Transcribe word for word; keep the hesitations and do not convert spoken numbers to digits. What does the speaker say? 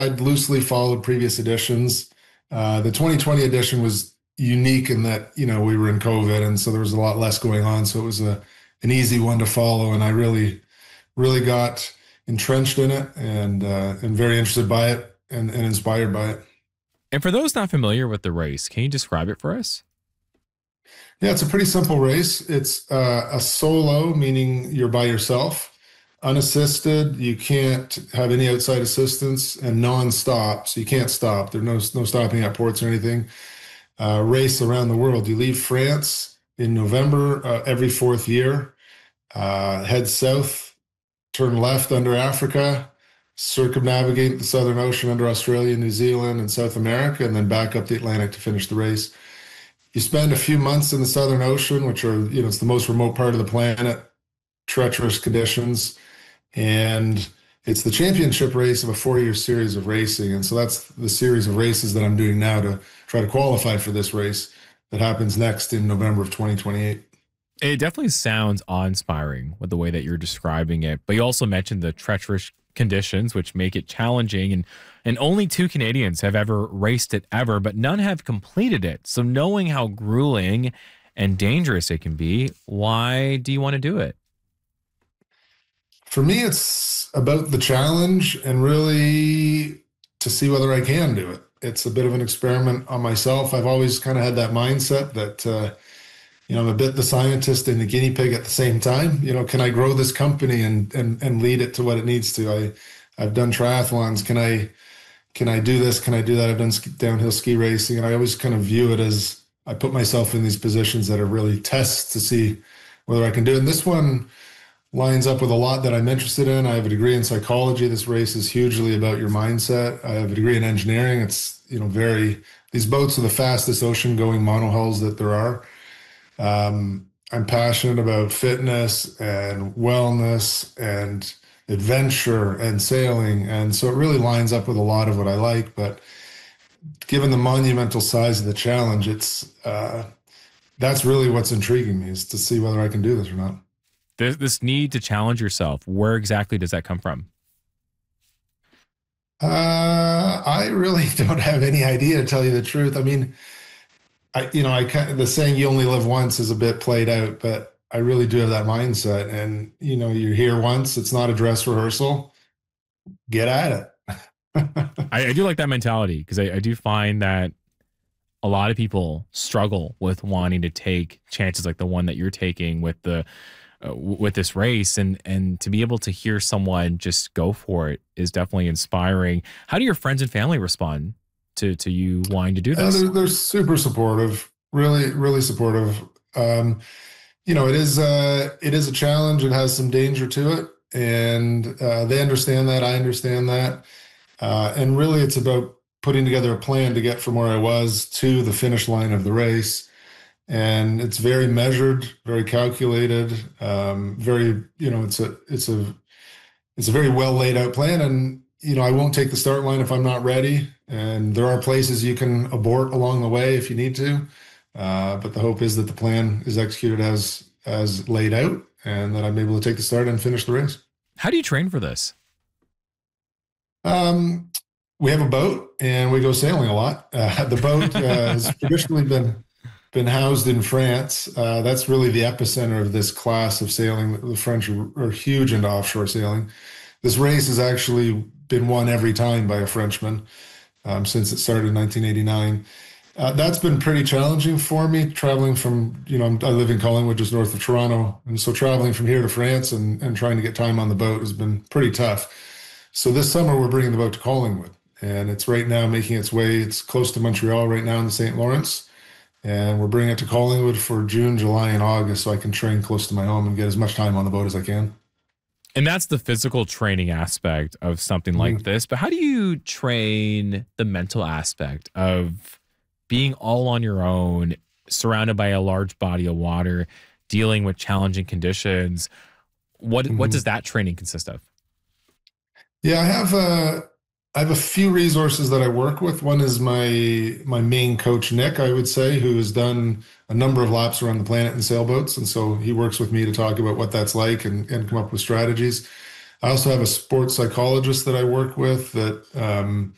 I'd loosely followed previous editions. Uh, the twenty twenty edition was unique in that, you know, we were in COVID, and so there was a lot less going on. So it was a an easy one to follow, and I really, really got entrenched in it and uh, and very interested by it and, and inspired by it. And for those not familiar with the race, can you describe it for us? Yeah, it's a pretty simple race. It's uh, a solo, meaning you're by yourself, unassisted. You can't have any outside assistance, and non-stop. So you can't stop. There's no no stopping at ports or anything. Uh, race around the world. You leave France in November uh, every fourth year. Uh, head south, turn left under Africa, circumnavigate the Southern Ocean under Australia, New Zealand, and South America, and then back up the Atlantic to finish the race. You spend a few months in the Southern Ocean, which are, you know, it's the most remote part of the planet, treacherous conditions, and it's the championship race of a four-year series of racing. And so that's the series of races that I'm doing now to try to qualify for this race that happens next in November of twenty twenty-eight. It definitely sounds awe-inspiring with the way that you're describing it, but you also mentioned the treacherous conditions, which make it challenging, and and only two Canadians have ever raced it ever, but none have completed it. So knowing how grueling and dangerous it can be, why do you want to do it? For me, it's about the challenge and really to see whether I can do it. It's a bit of an experiment on myself. I've always kind of had that mindset that uh, you know, I'm a bit the scientist and the guinea pig at the same time. You know, can I grow this company and and and lead it to what it needs to? I I've done triathlons. Can I can I do this? Can I do that? I've done ski, downhill ski racing, and I always kind of view it as I put myself in these positions that are really tests to see whether I can do it. And this one lines up with a lot that I'm interested in. I have a degree in psychology. This race is hugely about your mindset. I have a degree in engineering. It's, you know, very, these boats are the fastest ocean going monohulls that there are. Um, I'm passionate about fitness and wellness and adventure and sailing. And so it really lines up with a lot of what I like. But given the monumental size of the challenge, it's uh, that's really what's intriguing me, is to see whether I can do this or not. This, this need to challenge yourself, where exactly does that come from? Uh, I really don't have any idea, to tell you the truth. I mean, I, you know, I kind of, the saying "you only live once" is a bit played out, but I really do have that mindset. And you know, you're here once; it's not a dress rehearsal. Get at it. I, I do like that mentality, because I, I do find that a lot of people struggle with wanting to take chances like the one that you're taking with the uh, with this race, and and to be able to hear someone just go for it is definitely inspiring. How do your friends and family respond to to you wanting to do Uh, this? they're, they're super supportive, really, really supportive. Um, you know, it is uh, it is a challenge. It has some danger to it, and uh, they understand that. I understand that, uh, and really, it's about putting together a plan to get from where I was to the finish line of the race. And it's very measured, very calculated, um, very, you know, it's a it's a it's a very well laid out plan. And you know, I won't take the start line if I'm not ready. And there are places you can abort along the way if you need to. Uh, but the hope is that the plan is executed as as laid out, and that I'm able to take the start and finish the race. How do you train for this? Um, we have a boat, and we go sailing a lot. Uh, the boat uh, has traditionally been been housed in France. Uh, that's really the epicenter of this class of sailing. The French are, are huge into offshore sailing. This race has actually been won every time by a Frenchman um, since it started in nineteen eighty-nine. Uh, that's been pretty challenging for me, traveling from, you know, I live in Collingwood, just north of Toronto. And so traveling from here to France and, and trying to get time on the boat has been pretty tough. So this summer, we're bringing the boat to Collingwood. And it's right now making its way, it's close to Montreal right now in the Saint Lawrence. And we're bringing it to Collingwood for June, July, and August, so I can train close to my home and get as much time on the boat as I can. And that's the physical training aspect of something like Mhm. this. But how do you train the mental aspect of being all on your own, surrounded by a large body of water, dealing with challenging conditions? What what Mhm. does that training consist of? Yeah, I have a, I have a few resources that I work with. One is my my main coach, Nick, I would say, who has done a number of laps around the planet in sailboats. And so he works with me to talk about what that's like and, and come up with strategies. I also have a sports psychologist that I work with that um,